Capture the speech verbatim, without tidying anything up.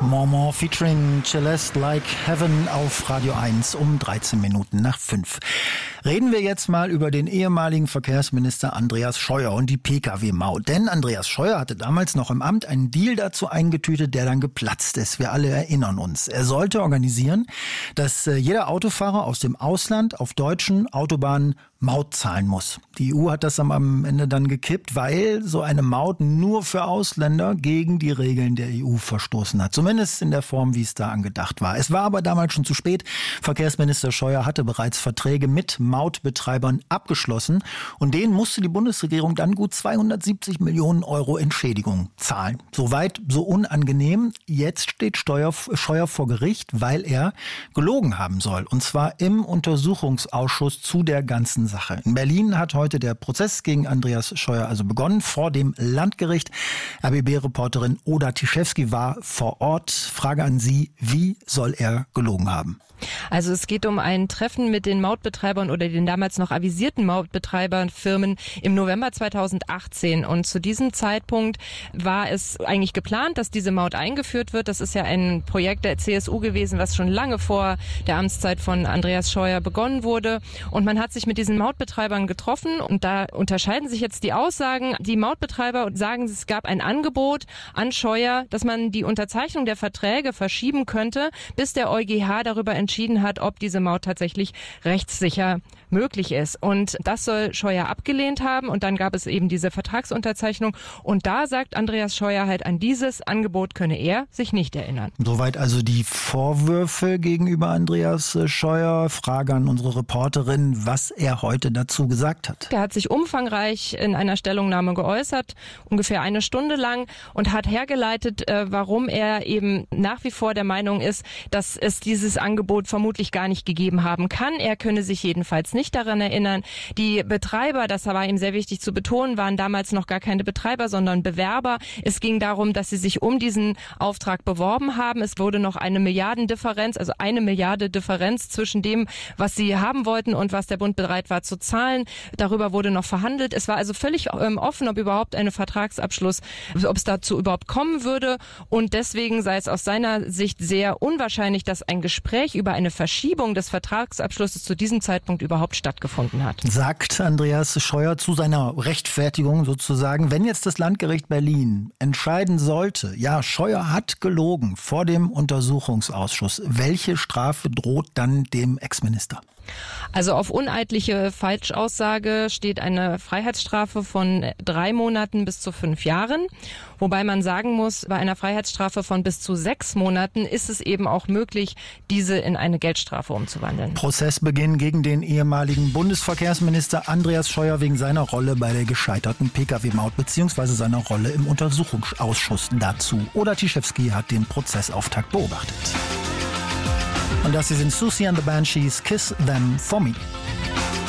Mormon featuring Celeste Like Heaven auf Radio eins um dreizehn Minuten nach fünf. Reden wir jetzt mal über den ehemaligen Verkehrsminister Andreas Scheuer und die Pkw-Maut. Denn Andreas Scheuer hatte damals noch im Amt einen Deal dazu eingetütet, der dann geplatzt ist. Wir alle erinnern uns. Er sollte organisieren, dass jeder Autofahrer aus dem Ausland auf deutschen Autobahnen Maut zahlen muss. Die E U hat das am Ende dann gekippt, weil so eine Maut nur für Ausländer gegen die Regeln der E U verstoßen hat. Zumindest in der Form, wie es da angedacht war. Es war aber damals schon zu spät. Verkehrsminister Scheuer hatte bereits Verträge mit Mautbetreibern abgeschlossen und denen musste die Bundesregierung dann gut zweihundertsiebzig Millionen Euro Entschädigung zahlen. Soweit so unangenehm. Jetzt steht Steuer, Scheuer vor Gericht, weil er gelogen haben soll. Und zwar im Untersuchungsausschuss zu der ganzen Sache. In Berlin hat heute der Prozess gegen Andreas Scheuer also begonnen, vor dem Landgericht. R B B-Reporterin Oda Tischewski war vor Ort. Frage an Sie, wie soll er gelogen haben? Also es geht um ein Treffen mit den Mautbetreibern oder den damals noch avisierten Mautbetreiberfirmen im November zweitausendachtzehn. Und zu diesem Zeitpunkt war es eigentlich geplant, dass diese Maut eingeführt wird. Das ist ja ein Projekt der C S U gewesen, was schon lange vor der Amtszeit von Andreas Scheuer begonnen wurde. Und man hat sich mit diesen Mautbetreibern getroffen und da unterscheiden sich jetzt die Aussagen. Die Mautbetreiber sagen, es gab ein Angebot an Scheuer, dass man die Unterzeichnung der Verträge verschieben könnte, bis der EuGH darüber entschieden hat, ob diese Maut tatsächlich rechtssicher möglich ist. Und das soll Scheuer abgelehnt haben und dann gab es eben diese Vertragsunterzeichnung und da sagt Andreas Scheuer halt, an dieses Angebot könne er sich nicht erinnern. Soweit also die Vorwürfe gegenüber Andreas Scheuer. Frage an unsere Reporterin, was er heute dazu gesagt hat. Er hat sich umfangreich in einer Stellungnahme geäußert, ungefähr eine Stunde lang und hat hergeleitet, warum er eben nach wie vor der Meinung ist, dass es dieses Angebot vermutlich gar nicht gegeben haben kann. Er könne sich jedenfalls nicht daran erinnern. Die Betreiber, das war ihm sehr wichtig zu betonen, waren damals noch gar keine Betreiber, sondern Bewerber. Es ging darum, dass sie sich um diesen Auftrag beworben haben. Es wurde noch eine Milliardendifferenz, also eine Milliarde Differenz zwischen dem, was sie haben wollten und was der Bund bereit war zu zahlen. Darüber wurde noch verhandelt. Es war also völlig ähm, offen, ob überhaupt ein Vertragsabschluss, ob es dazu überhaupt kommen würde. Und deswegen sei es aus seiner Sicht sehr unwahrscheinlich, dass ein Gespräch über eine Verschiebung des Vertragsabschlusses zu diesem Zeitpunkt überhaupt stattgefunden hat. Sagt Andreas Scheuer zu seiner Rechtfertigung sozusagen, wenn jetzt das Landgericht Berlin entscheiden sollte, ja, Scheuer hat gelogen vor dem Untersuchungsausschuss, welche Strafe droht dann dem Ex-Minister? Also auf uneidliche Falschaussage steht eine Freiheitsstrafe von drei Monaten bis zu fünf Jahren. Wobei man sagen muss, bei einer Freiheitsstrafe von bis zu sechs Monaten ist es eben auch möglich, diese in eine Geldstrafe umzuwandeln. Prozessbeginn gegen den ehemaligen Bundesverkehrsminister Andreas Scheuer wegen seiner Rolle bei der gescheiterten Pkw-Maut bzw. seiner Rolle im Untersuchungsausschuss dazu. Oda Tischewski hat den Prozessauftakt beobachtet. Und das hier sind Susie and the Banshees, Kiss Them For Me.